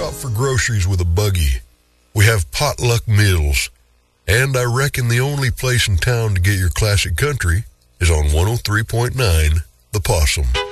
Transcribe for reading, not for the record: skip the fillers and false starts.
shop for groceries with a buggy. We have potluck meals. And I reckon the only place in town to get your classic country is on 103.9 The Possum.